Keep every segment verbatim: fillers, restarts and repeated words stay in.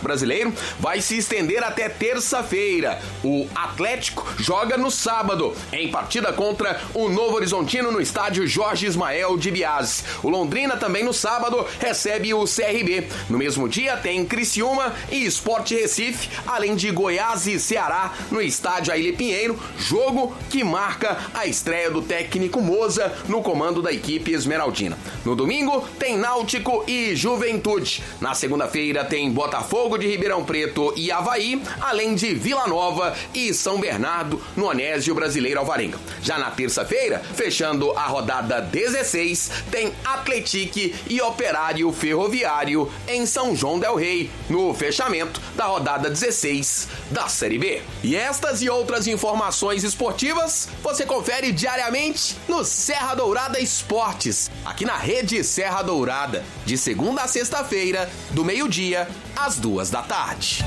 Campeonato Brasileiro vai se estender até terça-feira. O Atlético joga no sábado, em partida contra o Novo Horizontino no estádio Jorge Ismael de Biase. O Londrina também no sábado recebe o C R B. No mesmo dia tem Criciúma e Sport Recife, além de Goiás e Ceará no estádio Ailê Pinheiro, jogo que marca a estreia do técnico Moza no comando da equipe esmeraldina. No domingo tem Náutico e Juventude. Na segunda-feira tem Botafogo de Ribeirão Preto e Avaí, além de Vila Nova e São Bernardo no Onésio Brasileiro Alvarenga. Já na terça-feira, fechando a rodada dezesseis, tem Atletique e Operário Ferroviário em São João del Rei, no fechamento da rodada dezesseis da Série B. E estas e outras informações esportivas você confere diariamente no Serra Dourada Esportes, aqui na Rede Serra Dourada, de segunda a sexta-feira, do meio-dia às duas da tarde.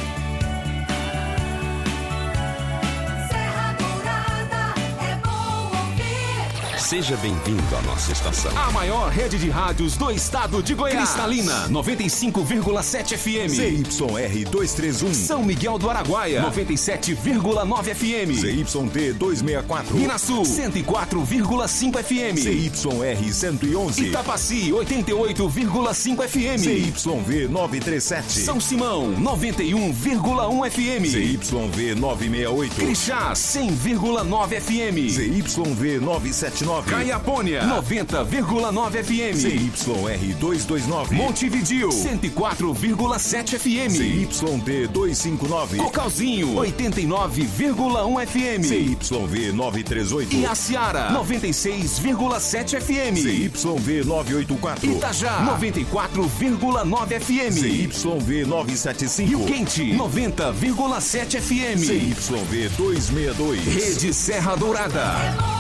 Seja bem-vindo à nossa estação. A maior rede de rádios do estado de Goiás. Cristalina, noventa e cinco vírgula sete F M. Z Y R duzentos e trinta e um. São Miguel do Araguaia, noventa e sete vírgula nove F M. Z Y T duzentos e sessenta e quatro. Minas Sul, cento e quatro vírgula cinco F M. Z Y R cento e onze. Itapaci, oitenta e oito vírgula cinco F M. Z Y V novecentos e trinta e sete. São Simão, noventa e um vírgula um F M. Z Y V novecentos e sessenta e oito. Crixá, cem vírgula nove F M. Z Y V novecentos e setenta e nove. Caiapônia, noventa vírgula nove F M. Z Y R duzentos e vinte e nove. Montevidéu, cento e quatro vírgula sete F M. Z Y T duzentos e cinquenta e nove. Cocalzinho, oitenta e nove vírgula um F M. Z Y V novecentos e trinta e oito. Iaciara, noventa e seis vírgula sete F M. Z Y V novecentos e oitenta e quatro. Itajá, noventa e quatro vírgula nove F M. Z Y V novecentos e setenta e cinco. Rio Quente, noventa vírgula sete F M. Z Y V duzentos e sessenta e dois. Rede Serra Dourada.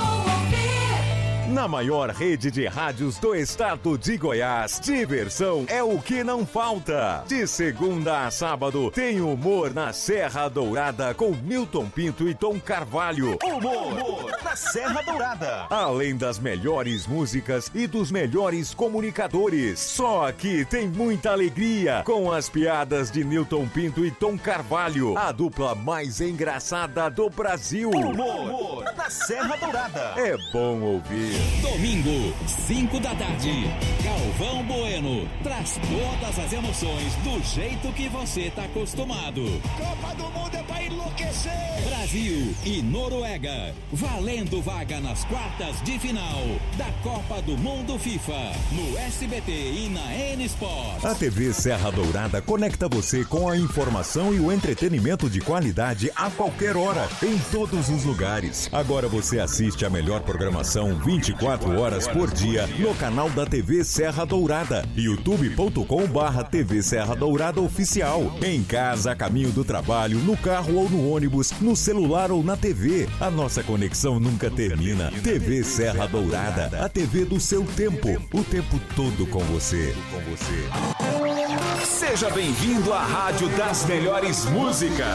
Na maior rede de rádios do estado de Goiás, diversão é o que não falta. De segunda a sábado, tem humor na Serra Dourada com Milton Pinto e Tom Carvalho. Humor, humor na Serra Dourada. Além das melhores músicas e dos melhores comunicadores. Só aqui tem muita alegria com as piadas de Milton Pinto e Tom Carvalho, a dupla mais engraçada do Brasil. Humor, humor na Serra Dourada. É bom ouvir. Domingo, cinco da tarde, Galvão Bueno traz todas as emoções do jeito que você tá acostumado. Copa do Mundo é pra enlouquecer. Brasil e Noruega, valendo vaga nas quartas de final da Copa do Mundo FIFA, no S B T e na N Sports. A T V Serra Dourada conecta você com a informação e o entretenimento de qualidade a qualquer hora, em todos os lugares. Agora você assiste a melhor programação vinte e quatro horas por dia no canal da T V Serra Dourada, youtube ponto com barra T V Serra Dourada Oficial. Em casa, a caminho do trabalho, no carro ou no ônibus, no celular ou na T V. A nossa conexão nunca termina. T V Serra Dourada, a T V do seu tempo, o tempo todo com você. Com você. Seja bem-vindo à Rádio das Melhores Músicas.